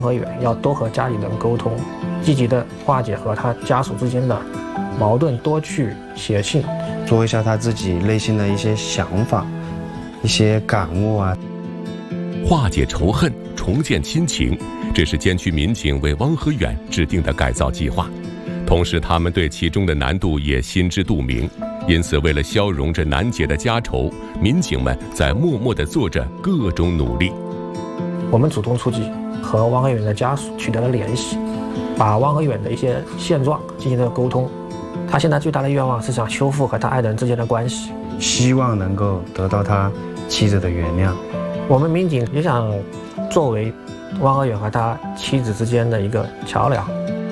和远要多和家里人沟通，积极的化解和他家属之间的矛盾，多去写信， 说一下他自己内心的一些想法、一些感悟啊。 化解仇恨，重建亲情，这是监区民警为汪和远制定的改造计划。同时，他们对其中的难度也心知肚明，因此，为了消融这难解的家仇，民警们在默默地做着各种努力。 我们主动出击，和汪和远的家属取得了联系，把汪和远的一些现状进行了沟通。他现在最大的愿望是想修复和他爱人之间的关系， 希望能够得到他妻子的原谅。 我们民警也想作为汪和远和他妻子之间的一个桥梁。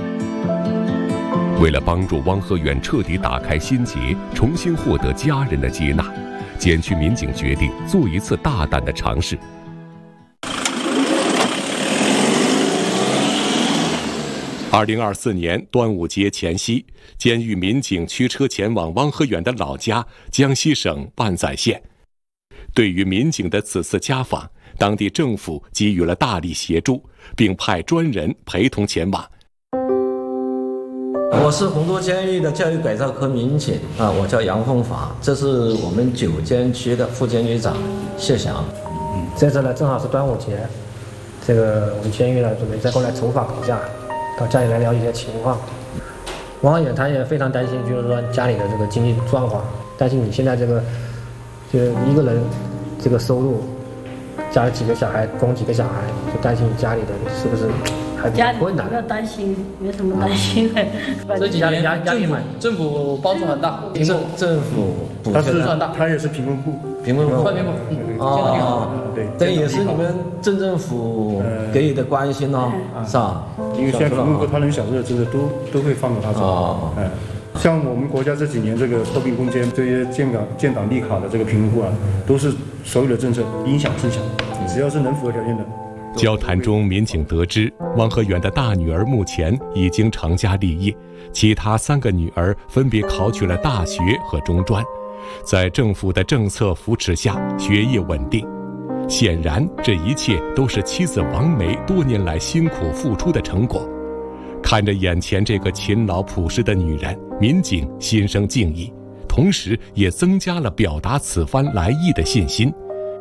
为了帮助汪和远彻底打开心结，重新获得家人的接纳，监区民警决定做一次大胆的尝试。2024年端午节前夕，监狱民警驱车前往汪和远的老家江西省万载县。对于民警的此次家访，当地政府给予了大力协助，并派专人陪同前往。 我是洪都监狱的教育改造科民警我叫杨凤法，这是我们9监区的副监局长谢翔。 这次呢正好是端午节，这个我们监狱呢准备再过来走访一下，到家里来了解一些情况。汪和远他也非常担心，就是说家里的这个经济状况，担心你现在这个就一个人这个收入，家里几个小孩，供几个小孩，就担心你家里的是不是还比较困难。 不要担心，没什么担心的。 这几年政府帮助很大， 政府补贴很大， 他也是贫困户， 贫困户对， 这也是你们镇政府给予的关心哦，是吧？ 因为现在贫困户他能享受的真的都会放到他手里。像我们国家这几年这个脱贫攻坚，这些建档立卡的这个贫困户都是所有的政策影响甚小，只要是能符合条件的。 交谈中，民警得知汪和远的大女儿目前已经成家立业，其他3个女儿分别考取了大学和中专，在政府的政策扶持下，学业稳定。显然，这一切都是妻子王梅多年来辛苦付出的成果。看着眼前这个勤劳朴实的女人，民警心生敬意，同时也增加了表达此番来意的信心。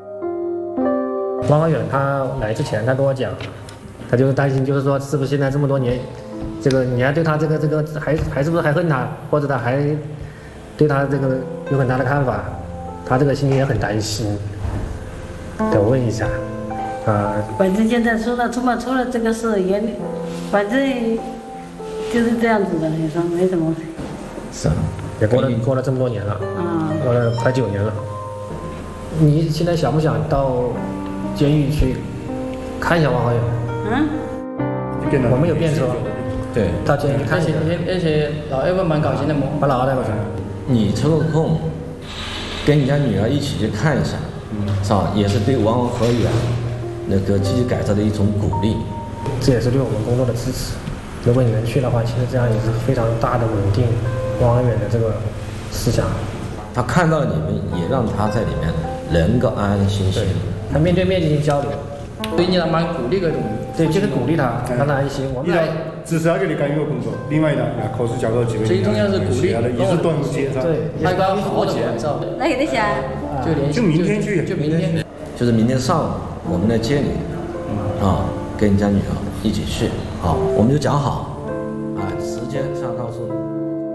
汪和远他来之前，他跟我讲，他就是担心，就是说是不是现在这么多年，这个你还对他这个还是不是还恨他，或者他还对他这个有很大的看法，他这个心里也很担心。得问一下反正现在出了这个事也，反正就是这样子的，你说没什么。 是，也过了这么多年了，过了快9年了。你现在想不想到监狱去看一下汪和远？我们有便车， 对， 到监狱看一下。 而且老二蛮高兴的嘛， 把老二带过去。 你抽个空，跟你家女儿一起去看一下，是吧？也是对汪和远那个积极改造的一种鼓励， 这也是对我们工作的支持。如果你能去的话，其实这样也是非常大的稳定汪和远的这个思想。 他看到了你们，也让他在里面能够安安心心。 他面对面进行交流， 对你蛮鼓励的东西。 对，就是鼓励他，让他安心。我们支持他这里干预工作，另外呢，考试交到几个。 最重要是鼓励， 也是端午节上。 对， 还有好节， 那也得想。 就明天去， 就明天。 就是明天上午我们来接你，跟你家女儿一起去，我们就讲好，时间上告诉你。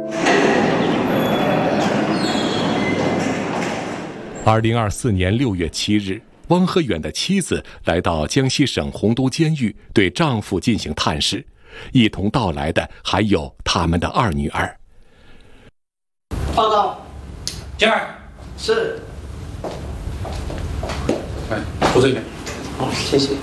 2024年6月7日，汪和远的妻子来到江西省洪都监狱，对丈夫进行探视。一同到来的还有他们的2女儿。 报告，娟儿，是。我这边。好，谢谢。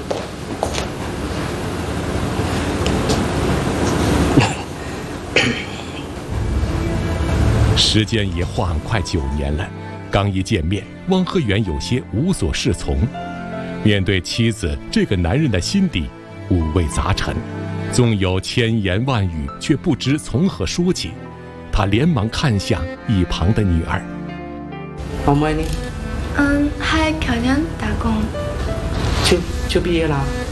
时间也晃快9年了。刚一见面，汪和远有些无所适从。面对妻子，这个男人的心底五味杂陈，纵有千言万语，却不知从何说起。他连忙看向一旁的女儿。 喺球場打工。 就畢業啦。